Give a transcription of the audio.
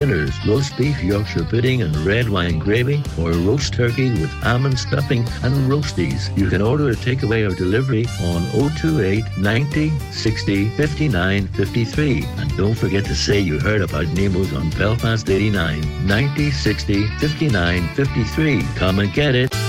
Miller's roast beef, Yorkshire pudding and red wine gravy, or roast turkey with almond stuffing and roasties. You can order a takeaway or delivery on 028 90 60 59 53. And don't forget to say you heard about Nemo's on Belfast 89 90 60 59 53. Come and get it.